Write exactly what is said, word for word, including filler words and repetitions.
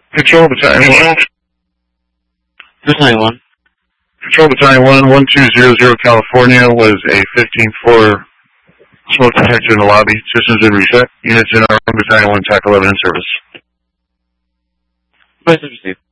Control Battalion one. Battalion one. Control Battalion one, one two zero zero California was a fifteen four smoke detector in the lobby. Systems in reset. Units in our Battalion one, T A C eleven in service. Message received.